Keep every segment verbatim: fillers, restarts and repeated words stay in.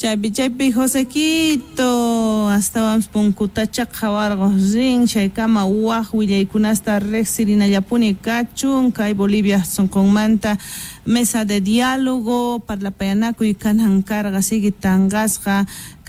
Chaypi chaypi Josequito hasta vamos punkutacha jawargo ring chaykama waj willaykunasta rexirinallapuni kachun kay Bolivia son con manta mesa de diálogo parlapayanaku y kanhan carga sigue tangasqa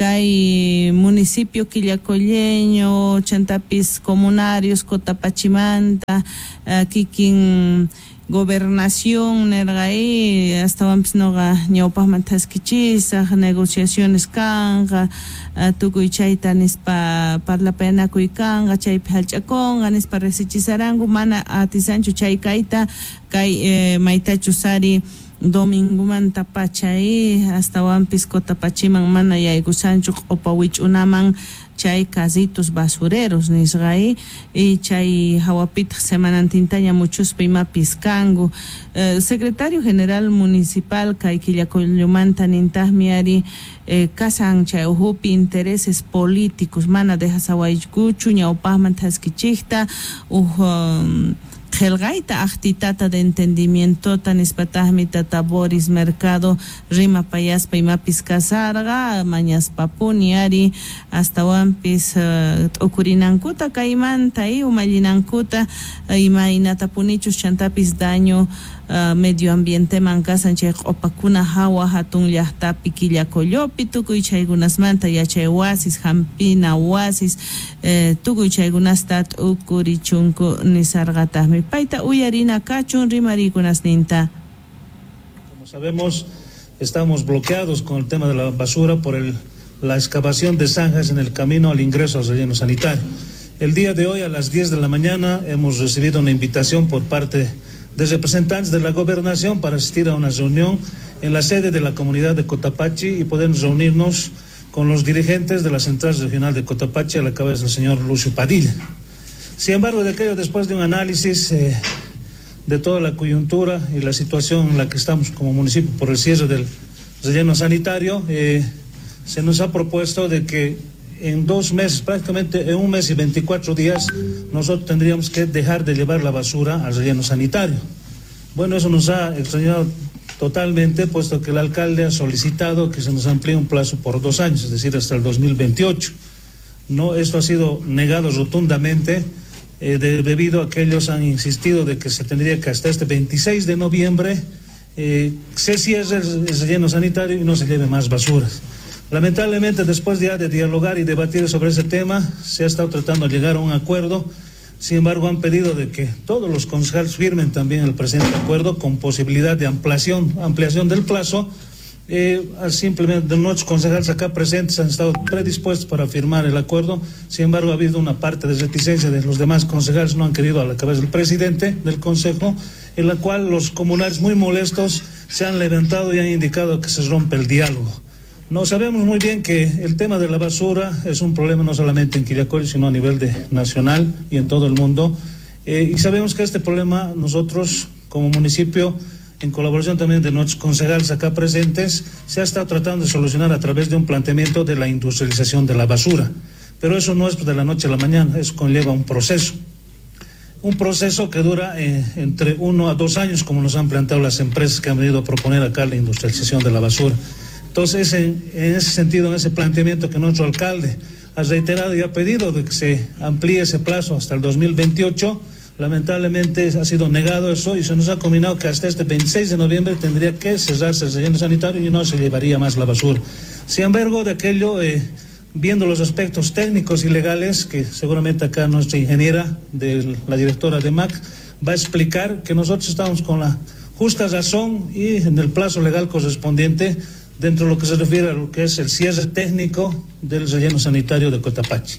kay municipio quillacolleño chantapis comunarios Cotapachimanta uh, kikin gobernación nergai hasta vamos noga ñawpaj mantaskichisa negociaciones kanga tukuy chayta nispa parlapayanaku y kanga chaypi halch'akon nispa resichisarangu mana atisanchu chay kayta kay eh, maytachu sari domingo manta pachay hasta wampis Cotapachiman mana yaykusanchu opa wich'unaman chay casitos basureros nisqay y chay hawapita semanantintaña muchos imapis kangu eh, secretario general municipal kay Quillacollemanta nintajmi ari eh, kasan chay uhupi intereses políticos mana deja sawaykuchu ñawpajman taskichikta uj um, Helgaita achtitata de entendimiento tan espatahmi tata Boris Mercado rima payaspa imapis kasarga mañas papuni ari hasta wampis uh, okurinankuta kaimanta y umallinankuta uh, ima inatapunichus chantapis daño Uh, medio ambiente mankasan chay opakuna hawa hatun llaqtapi Quillacollopi tukuy chaykunasmanta yachay wasis hampina wasis eh, tukuy chaykunastat ukurichunku nisarqataqmi payta uyarina kachun rimarikunas-ninta. Como sabemos, estamos bloqueados con el tema de la basura por el, la excavación de zanjas en el camino al ingreso al relleno sanitario. El día de hoy a las diez de la mañana hemos recibido una invitación por parte de representantes de la gobernación para asistir a una reunión en la sede de la comunidad de Cotapachi y poder reunirnos con los dirigentes de la Central Regional de Cotapachi a la cabeza del señor Lucio Padilla. Sin embargo, de aquello, después de un análisis eh, de toda la coyuntura y la situación en la que estamos como municipio por el cierre del relleno sanitario, eh, se nos ha propuesto de que en dos meses, prácticamente en un mes y veinticuatro días, nosotros tendríamos que dejar de llevar la basura al relleno sanitario. Bueno, eso nos ha extrañado totalmente, puesto que el alcalde ha solicitado que se nos amplíe un plazo por dos años, es decir, hasta el dos mil veintiocho. No, esto ha sido negado rotundamente, eh, de, debido a que ellos han insistido de que se tendría que hasta este veintiséis de noviembre eh, se cierre el, el relleno sanitario y no se lleve más basuras. Lamentablemente, después ya de dialogar y debatir sobre ese tema, se ha estado tratando de llegar a un acuerdo. Sin embargo, han pedido de que todos los concejales firmen también el presente acuerdo con posibilidad de ampliación, ampliación del plazo. Eh, simplemente nuestros concejales acá presentes han estado predispuestos para firmar el acuerdo. Sin embargo, ha habido una parte de reticencia de los demás concejales, no han querido a la cabeza del presidente del consejo, en la cual los comunales muy molestos se han levantado y han indicado que se rompe el diálogo. No sabemos muy bien que el tema de la basura es un problema no solamente en Quillacollo, sino a nivel de nacional y en todo el mundo. Eh, y sabemos que este problema nosotros, como municipio, en colaboración también de nuestros concejales acá presentes, se ha estado tratando de solucionar a través de un planteamiento de la industrialización de la basura. Pero eso no es de la noche a la mañana, eso conlleva un proceso. Un proceso que dura eh, entre uno a dos años, como nos han planteado las empresas que han venido a proponer acá la industrialización de la basura. Entonces, en, en ese sentido, en ese planteamiento que nuestro alcalde ha reiterado y ha pedido de que se amplíe ese plazo hasta el dos mil veintiocho, lamentablemente ha sido negado eso y se nos ha combinado que hasta este veintiséis de noviembre tendría que cerrarse el relleno sanitario y no se llevaría más la basura. Sin embargo, de aquello, eh, viendo los aspectos técnicos y legales, que seguramente acá nuestra ingeniera, de la directora de M A C, va a explicar que nosotros estamos con la justa razón y en el plazo legal correspondiente dentro de lo que se refiere a lo que es el cierre técnico del relleno sanitario de Cotapachi.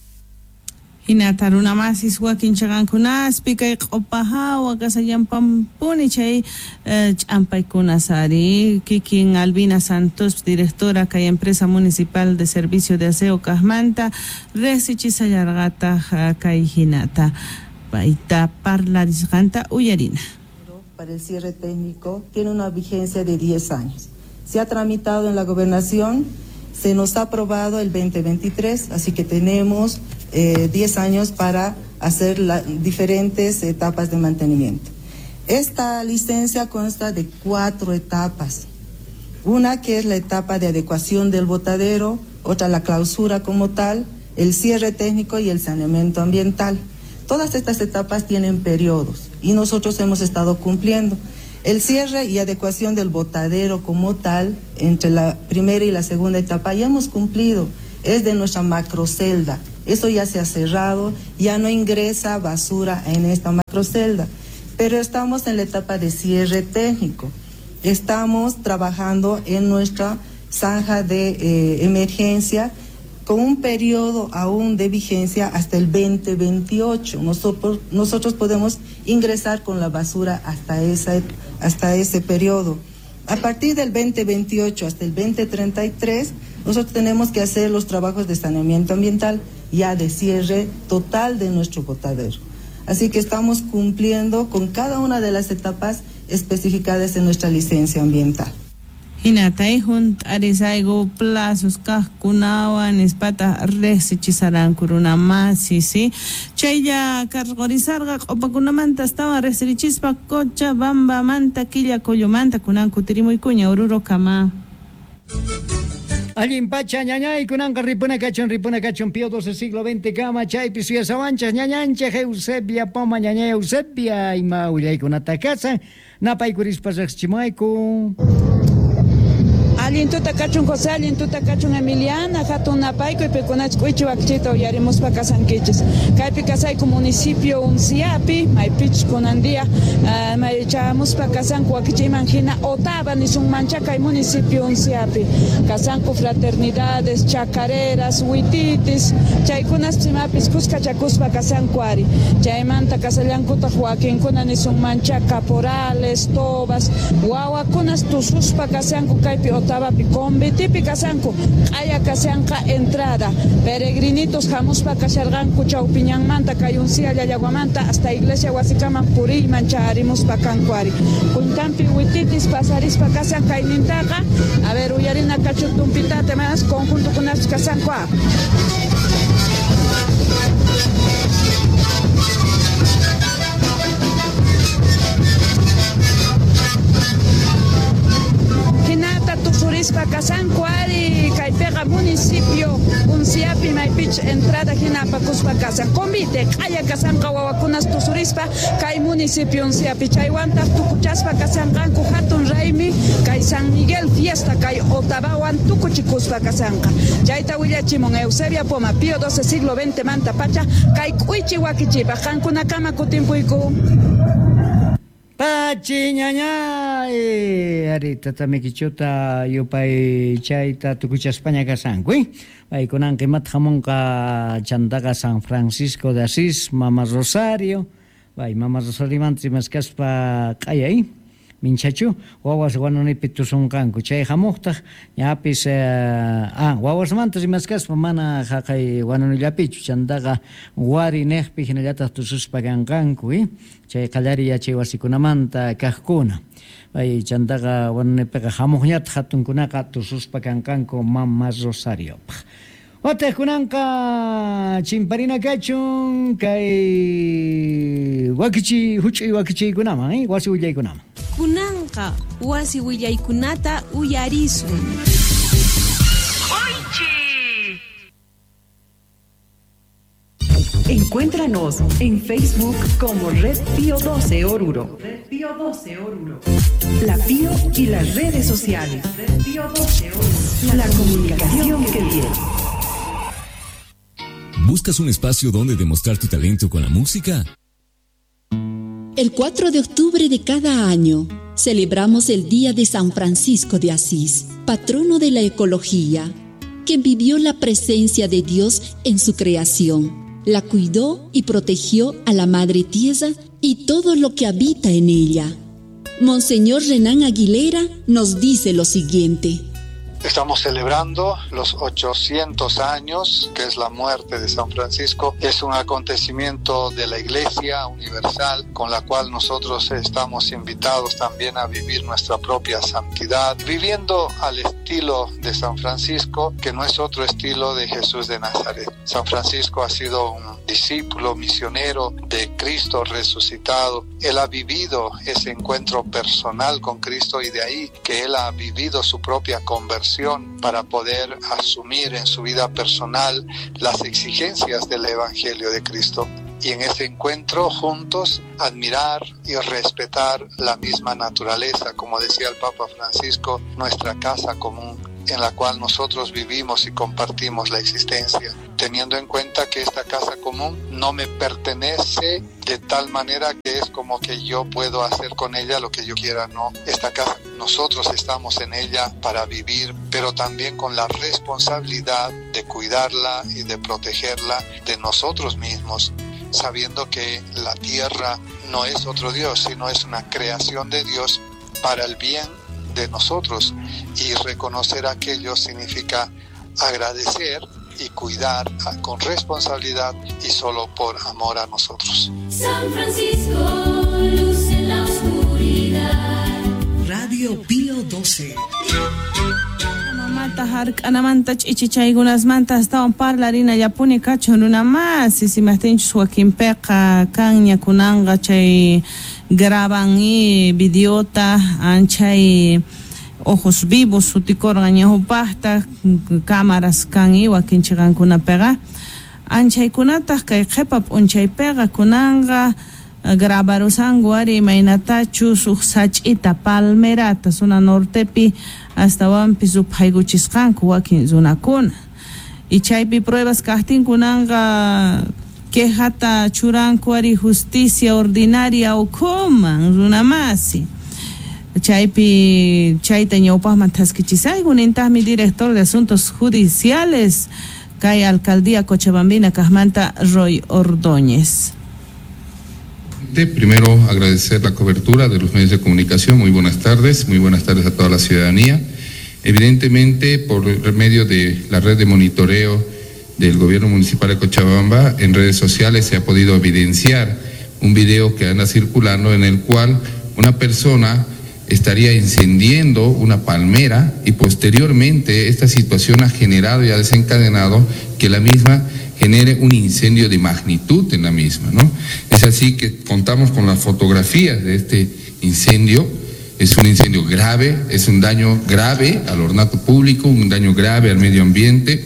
Hinataruna masis wakin chagankunas pikay qopaha wakasayan pampuni chay champaykunasari kikin Albina Santos, directora kay empresa municipal de servicio de aseo Casmanta, resichisayargata kay hinata paita parlarisganta uyarina. Para el cierre técnico tiene una vigencia de diez años. Se ha tramitado en la gobernación, se nos ha aprobado el veinte veintitrés, así que tenemos eh, diez años para hacer la, diferentes etapas de mantenimiento. Esta licencia consta de cuatro etapas. Una que es la etapa de adecuación del botadero, otra la clausura como tal, el cierre técnico y el saneamiento ambiental. Todas estas etapas tienen periodos y nosotros hemos estado cumpliendo. El cierre y adecuación del botadero como tal, entre la primera y la segunda etapa, ya hemos cumplido. Es de nuestra macrocelda. Eso ya se ha cerrado, ya no ingresa basura en esta macrocelda. Pero estamos en la etapa de cierre técnico. Estamos trabajando en nuestra zanja de eh, emergencia con un periodo aún de vigencia hasta el veinte veintiocho. Nosotros, nosotros podemos ingresar con la basura hasta, esa, hasta ese periodo. A partir del veinte veintiocho hasta el veinte treinta y tres, nosotros tenemos que hacer los trabajos de saneamiento ambiental ya de cierre total de nuestro botadero. Así que estamos cumpliendo con cada una de las etapas especificadas en nuestra licencia ambiental. Hinatay junt arisaigo plazos kahkunawan espata resichisaran kuruna masi si chaya kargorizarga opakunamanta estaba resirichispa cocha bamba manta quilla coyomanta kunan kutirimo y cuña ururo kama. Alguien pacha ñañay kunanka ripuna cachon ripuna cachon pío doce siglo veinte kama chay pisuya sawancha ñañancha Eusebia poma ñañay Eusebia y maulay kunata casa napay kurispas chimayku. Alientuta cachun José, alientuta cachun Emiliana, hatun napayko y peconach cuicho acchito yaremos pa casanquiches. Caipi casaico municipio Unciapi, maipich conandía, maichamuz pa casanco aquí imagina otava ni sun manchaca y municipio Unciapi. Casanco fraternidades, chacareras, huititis, chaykunas chimapis cusca chacus pa casancuari. Chaymanta casallancuta Joaquín kuna ni sun manchaca, caporales, tobas, guaguacunas tusus pa casanco caipi otava. Tabapi típica sanco haya casanca entrada peregrinitos jamuspa cacharganco chaupiñan manta cayuncia yaguamanta hasta iglesia huasicaman puri mancharimos pa cancuari kuntampi huititis pasarispa casanca y nintaca a ver uyarina cachutumpitate más conjunto con las casancoa. Tusurispa Casancuari, Caipega municipio, Unciapi, Maipich, entrada Jinapa, Cuspa Casa, Convite, Calla Casanca, Huacunas, Tusurispa, Cai municipio, Unciapi, Chayhuanta, Tucuchaspa, Casancanco, Hatun Raimi, Cai San Miguel, Fiesta, Cai Otabawan, Tucuchicuspa Casanca, Chaita Huillachimon, Eusebia Poma, Pío doce siglo veinte, Manta Pacha, Cai Cuichi Huaquichipa, Jancuna Cama, Cutimpuicu. Pachi ñañay arita tamikichuta yupay chayta tukucha España kasankui ay kunanki matjamonka chantaga San Francisco de Asís Mama Rosario ay Mama Rosario mantri maskaspa kayay minchachu wawas wanunipi tusunkanku chay hamuqta ñapis ah wawas mantas maskaspa mana haqay wanunillapichu chantaga wari neqpi hinallataq tususpa kankanku chay qallari yachay wasikunamanta kaqkuna ay chantaga wanunipiqa hamuqñata hatunkunaqa tususpa kankanku Mama Rosario Ote kunanka chimparina kachun kay wakichi huch'uy wakichi kunama eh wasi willay kunama kunanka wasi willaykunata uyarisun. Encuéntranos en Facebook como Red Pío doce Oruro. Red Pío doce Oruro. La Pío y las redes sociales. Red Pío doce Oruro. La comunicación que viene. ¿Buscas un espacio donde demostrar tu talento con la música? El cuatro de octubre de cada año celebramos el Día de San Francisco de Asís, patrono de la ecología, quien vivió la presencia de Dios en su creación, la cuidó y protegió a la Madre Tierra y todo lo que habita en ella. Monseñor Renan Aguilera nos dice lo siguiente. Estamos celebrando los ochocientos años, que es la muerte de San Francisco. Es un acontecimiento de la Iglesia Universal con la cual nosotros estamos invitados también a vivir nuestra propia santidad, viviendo al estilo de San Francisco, que no es otro estilo de Jesús de Nazaret. San Francisco ha sido un discípulo misionero de Cristo resucitado. Él ha vivido ese encuentro personal con Cristo y de ahí que él ha vivido su propia conversión para poder asumir en su vida personal las exigencias del Evangelio de Cristo. Y en ese encuentro juntos admirar y respetar la misma naturaleza, como decía el Papa Francisco, nuestra casa común, en la cual nosotros vivimos y compartimos la existencia, teniendo en cuenta que esta casa común no me pertenece de tal manera que es como que yo puedo hacer con ella lo que yo quiera. No, esta casa nosotros estamos en ella para vivir, pero también con la responsabilidad de cuidarla y de protegerla de nosotros mismos, sabiendo que la tierra no es otro Dios, sino es una creación de Dios para el bien de nosotros, y reconocer aquello significa agradecer y cuidar con responsabilidad y solo por amor a nosotros. San Francisco, luz en la oscuridad. Radio Pío doce. Mata hark anamanta chichaygunas manta estaban parlarina yapuni kachon una más y si me estén Joaquín Peca caña kunanga chay graban y videota anchay ojos vivos suticorgan yahu pasta cámaras kan iwa kinchigan kuna pega anchay kunata kay khepap unchay pega kunanga grabarusanguari mainatachu suxachita palmerata zona nortepi hasta wampi supayguchisqanku wakin zonakuna y chaypi pruebas kahtin kunanga quejata churankuari justicia ordinaria o coman runamasi chaypi chayta ñawpaqman taskichisaygun intaqmi director de asuntos judiciales kay alcaldía Cochabambina kajmanta Roy Ordóñez. Primero, agradecer la cobertura de los medios de comunicación. Muy buenas tardes, muy buenas tardes a toda la ciudadanía. Evidentemente, por medio de la red de monitoreo del gobierno municipal de Cochabamba, en redes sociales se ha podido evidenciar un video que anda circulando en el cual una persona estaría incendiando una palmera y posteriormente esta situación ha generado y ha desencadenado que la misma genere un incendio de magnitud en la misma, ¿no? Es así que contamos con las fotografías de este incendio. Es un incendio grave, es un daño grave al ornato público, un daño grave al medio ambiente.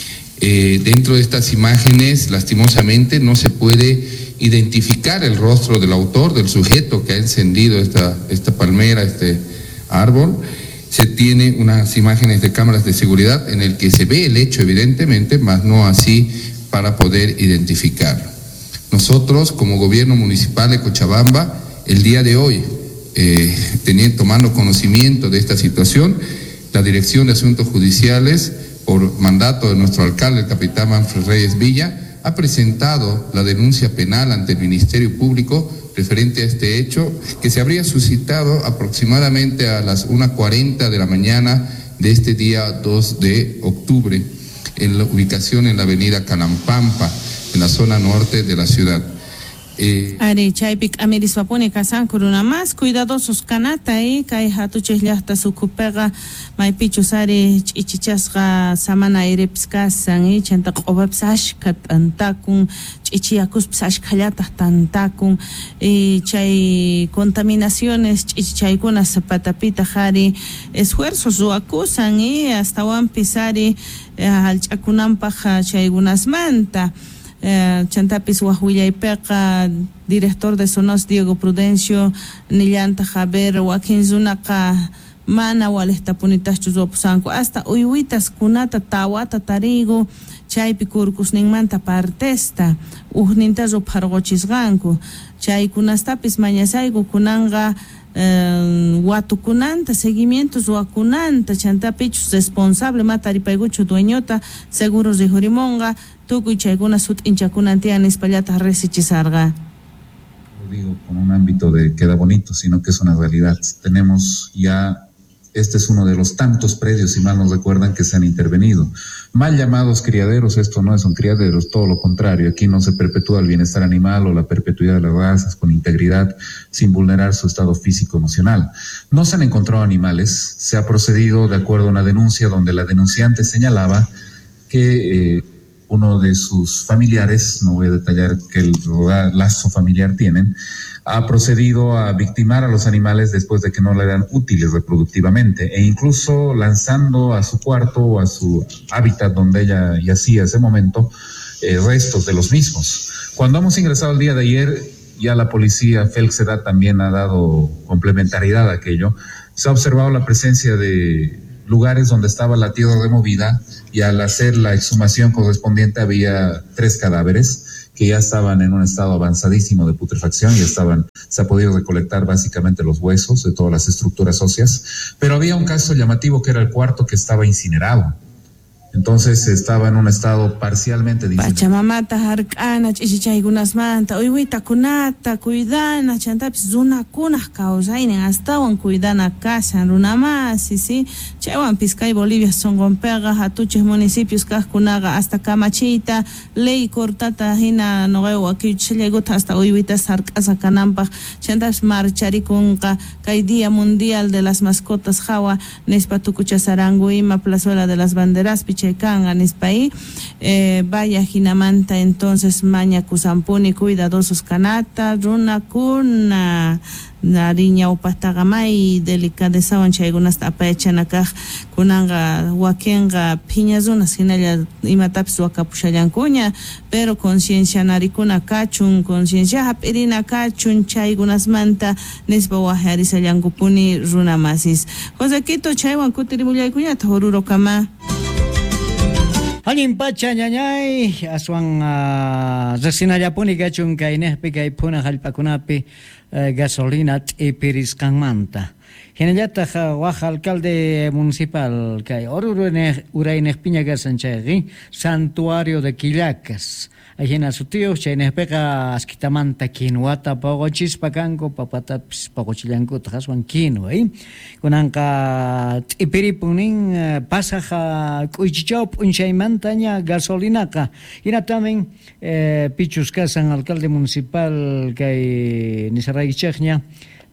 Eh, dentro de estas imágenes, lastimosamente, no se puede identificar el rostro del autor, del sujeto que ha encendido esta, esta palmera, este árbol. Se tiene unas imágenes de cámaras de seguridad en el que se ve el hecho evidentemente, mas no así para poder identificarlo. Nosotros, como gobierno municipal de Cochabamba, el día de hoy, eh, teniendo, tomando conocimiento de esta situación, la Dirección de Asuntos Judiciales, por mandato de nuestro alcalde, el capitán Manfred Reyes Villa, ha presentado la denuncia penal ante el Ministerio Público referente a este hecho, que se habría suscitado aproximadamente a las una cuarenta de la mañana de este día dos de octubre, en la ubicación en la avenida Canampampa, en la zona norte de la ciudad. Eh, Ari chaypik amiris papuni kasan kuruna más cuidadosos kanata y kay hatuchis llaqta sukupega maypichus ari ch'ichichasqa samana iripskasan y chanta q'ubapsash katantakun ch'ichiyakuspis ashkhallataq tantakun y chay contaminaciones ch'ichichaykuna zapatapita qhari esfuerzos acusan y hasta wampis ari halch'akunanpaq chaykunasmanta. Eh, Chantapis Wahuillaypeqa, director de Sonos Diego Prudencio Nillanta Javier Joaquín Zunaqa mana walejtapunitachus wapusanku hasta uywitas kunata tawata tarigo chaypi kurkusninmanta partesta uhninta rupharqochisqanku chaykunastapis mañasayku kunanga Uh, watukunanta, seguimientos wakunanta, chantapichus responsable mataripayguchu dueñota, seguros de Jurimonga, tukuy chaykuna sut inchakunantian espallata resichisarga. Lo digo con un ámbito de queda bonito, sino que es una realidad. Tenemos ya, este es uno de los tantos predios, si mal nos recuerdan, que se han intervenido. Mal llamados criaderos, esto no son criaderos, todo lo contrario. Aquí no se perpetúa el bienestar animal o la perpetuidad de las razas con integridad, sin vulnerar su estado físico-emocional. No se han encontrado animales, se ha procedido de acuerdo a una denuncia donde la denunciante señalaba que eh, uno de sus familiares, no voy a detallar qué lazo familiar tienen, ha procedido a victimar a los animales después de que no le eran útiles reproductivamente, e incluso lanzando a su cuarto o a su hábitat donde ella yacía ese momento eh, restos de los mismos. Cuando hemos ingresado el día de ayer, ya la policía Felxeda también ha dado complementariedad a aquello. Se ha observado la presencia de lugares donde estaba la tierra removida, y al hacer la exhumación correspondiente había tres cadáveres que ya estaban en un estado avanzadísimo de putrefacción, y estaban, se ha podido recolectar básicamente los huesos de todas las estructuras óseas, pero había un caso llamativo que era el cuarto, que estaba incinerado. Entonces estaba en un estado parcialmente diferente. Pachamamata hark'ana ch'ichichaykunasmanta uywitakunata cuidana chantapis runakunaq kawsaynin astawan cuidana kashan runamasi, sí, chaywanpis kay Bolivia sonqonpiqa hatuchis municipios kaqkunaqa hasta kamachiyta ley cortata hina noqayqa wakichillaykuta hasta uywitas hark'asa kananpaq chantapis marcharikunqa kay Día Mundial de las Mascotas hawa nispa tukuchasarangu ima plazuela de las banderas Checan Nispaí, eh, vaya Jinamanta, entonces Maña Kusampuni, cuidadosos canata, Runa Kuna, Nariña Upatagamay, delicadeza wanchaygunas tapayachanakaj, Kunanga, Wakenga, Piñazunas, Hinella, Imatapis Wakapuchayancuña, pero conciencia naricuna cachun, conciencia hapirina cachun, chaygunas manta, Nispa Wajarisa Yangupuni, Runa Masis. José Quito, Chaywan Kutiribullaycuña, Toruro Kama. Alguien pacha ñañay aswan resinallapuni kachun kay nehpi kay puna hallpakunapi gasolina t'ipiriz kanmanta. Hinallataq waq alcalde municipal kay Oruro uray nehpiña gasanchayqi Santuario de Quillacas. Ayhina su tío chaynehpiqa asquitamanta kinuwata pawqochispa kanku papatapis pawqochillankuta haswan kinua, ¿eh? Kunanqa t'ipiripunin pasaqa k'uychichawpi p'unchaymantaña gasolinaqa hinatamin eh, pichus kasan alcalde municipal kay Nisaraychaqña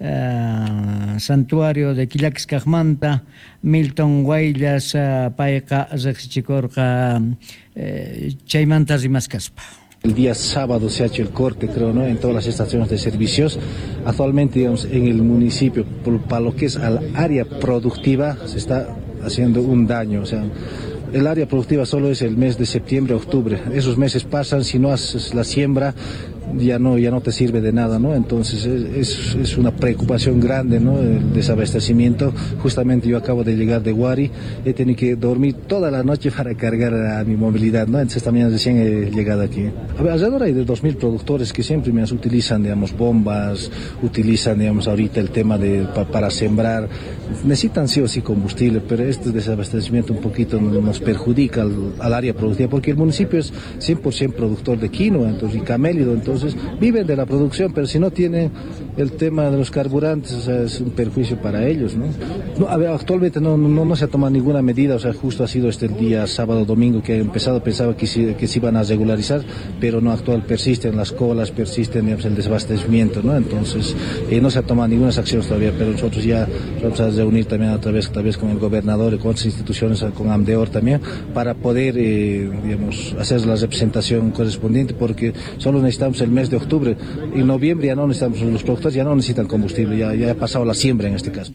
Uh, Santuario de Quillacas Kajmanta, Milton Guayllas, uh, Paiqa, Rexichicorca, uh, Chaymantas y Mascaspa. El día sábado se ha hecho el corte, creo, ¿no?, en todas las estaciones de servicios. Actualmente, digamos, en el municipio, por, para lo que es al área productiva, se está haciendo un daño, o sea, el área productiva solo es el mes de septiembre, octubre. Esos meses pasan, si no haces la siembra, ya no ya no te sirve de nada, ¿no? Entonces es, es una preocupación grande, ¿no?, el desabastecimiento. Justamente yo acabo de llegar de Huari, he tenido que dormir toda la noche para cargar a mi movilidad, ¿no? Entonces también recién he llegado aquí. A ver, alrededor hay de dos mil productores que siempre me utilizan, digamos, bombas, utilizan, digamos, ahorita el tema de pa, para sembrar. Necesitan sí o sí combustible, pero este desabastecimiento un poquito nos perjudica al, al área productiva, porque el municipio es cien por ciento productor de quinoa, entonces, y camélido, entonces viven de la producción, pero si no tienen el tema de los carburantes, o sea, es un perjuicio para ellos, ¿no? No, a ver, actualmente no, no, no se ha tomado ninguna medida, o sea, justo ha sido este el día sábado, domingo que ha empezado, pensaba que, si, que se iban a regularizar, pero no, actual persisten las colas, persisten, digamos, el desabastecimiento, ¿no? Entonces, eh, no se ha tomado ninguna acción todavía, pero nosotros ya vamos a reunir también a través, tal vez con el gobernador y con otras instituciones, con AMDEOR también, para poder, eh, digamos, hacer la representación correspondiente, porque solo necesitamos el mes de octubre. En noviembre ya no necesitamos, los productores ya no necesitan combustible, ya, ya ha pasado la siembra en este caso.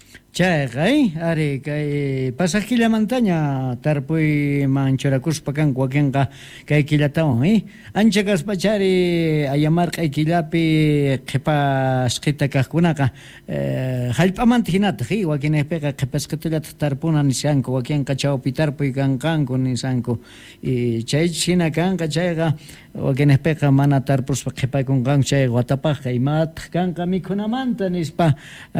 Chay, ari, kay pasajilla montaña, tarpuy manchoracuspa kan cuaquenca, kay quilatao, eh? Ancha caspachari, a llamar kay quilapi, kepa skita kajkunaca, jalpamantinat, hi, guaquin espeka, kepascatulat tarpuna nisanco, guaquien cachao pitarpuy kan kanko nisanco, y chay china kanka chayga, guaquin espeka mana tarpus kepa con kan chay guatapaja, y mat kanka mikunamanta nispa,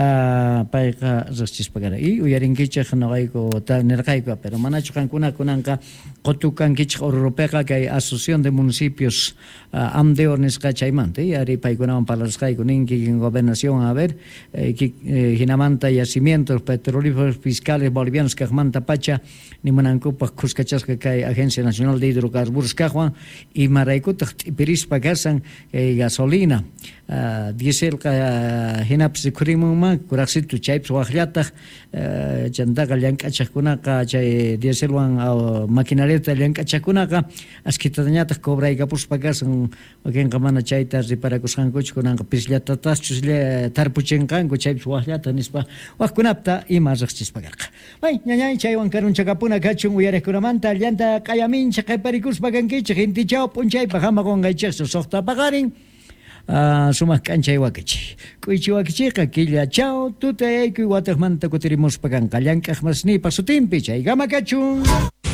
paika chispagara y uyarinkicha nogayko ta nerkayko, pero manacho kankuna kunanka qotukankicha europea que hay asociación de municipios uh, AMDEOR nisqa chaymanta y ari paykunawan parlasqayku ninki en gobernación a ver eh, que eh, hinamanta yacimientos petrolíferos fiscales bolivianos kajmanta pacha nimanankupa kuskachasqa kay Agencia Nacional de Hidrocarburos kajwan y maraykutaq t'ipirispa kasan eh, gasolina uh, diesel ka uh, hinap sikrimuma kuraksitu chayps waqllataq uh, chantaqa llank'achaqkunaqa chay dieselwan uh, maquinariata llank'achaqkunaqa askhitañataq cobraykapuspa kasan wakinqa mana chayta riparakusqankuchu kunanqa pisllatataschu tarpuchinqanku chayps waqllata nispa waqkunapta ima riqchispa karqa ay ñañay chaywan karunchakapuna kachun uyariqkunamanta llanta qayamincha qiparikuspa kankichik intichaw p'unchaypa hamaqunqaychiksu suqta paqarin Uh, sumaq k'anchay wakichi k'uychi wakichiqa killachaw tutayaykuy wataqmanta kutirimuspa kanqa llank'aq masnipa sutinpi chaykama kachun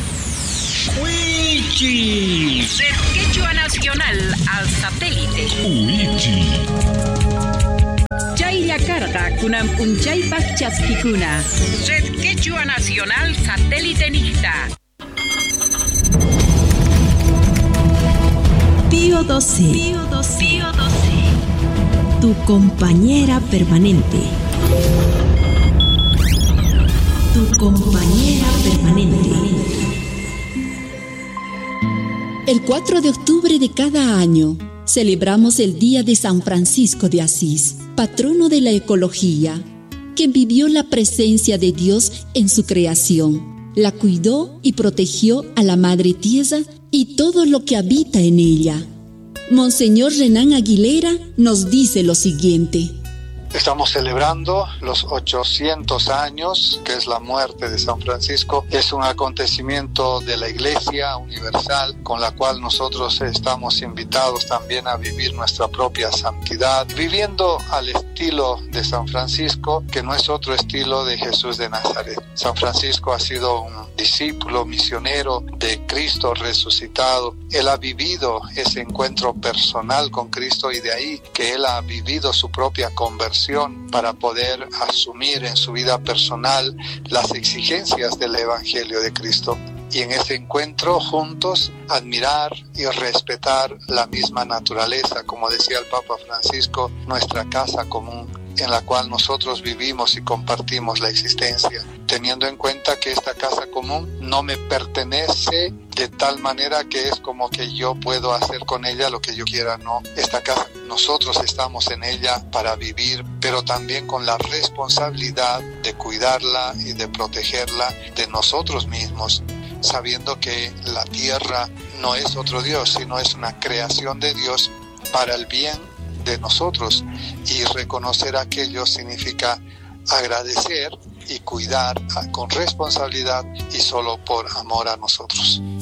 Uichi Red Quechua Nacional al satélite Uichi Chaylla karqa kunan p'unchaypaq chaskikuna Red Quechua Nacional satélite nihta Pío doce. Pío doce. Pío doce. Tu compañera permanente. Tu compañera permanente. El cuatro de octubre de cada año celebramos el Día de San Francisco de Asís, patrono de la ecología, quien vivió la presencia de Dios en su creación, la cuidó y protegió a la Madre Tierra y todo lo que habita en ella. Monseñor Renan Aguilera nos dice lo siguiente. Estamos celebrando los ochocientos años, que es la muerte de San Francisco. Es un acontecimiento de la Iglesia Universal con la cual nosotros estamos invitados también a vivir nuestra propia santidad, viviendo al estilo de San Francisco, que no es otro estilo de Jesús de Nazaret. San Francisco ha sido un discípulo misionero de Cristo resucitado. Él ha vivido ese encuentro personal con Cristo y de ahí que él ha vivido su propia conversión para poder asumir en su vida personal las exigencias del Evangelio de Cristo. Y en ese encuentro juntos admirar y respetar la misma naturaleza, como decía el Papa Francisco, nuestra casa común, en la cual nosotros vivimos y compartimos la existencia, teniendo en cuenta que esta casa común no me pertenece de tal manera que es como que yo puedo hacer con ella lo que yo quiera. No, esta casa nosotros estamos en ella para vivir, pero también con la responsabilidad de cuidarla y de protegerla de nosotros mismos, sabiendo que la tierra no es otro Dios, sino es una creación de Dios para el bien de nosotros, y reconocer aquello significa agradecer y cuidar con responsabilidad y solo por amor a nosotros.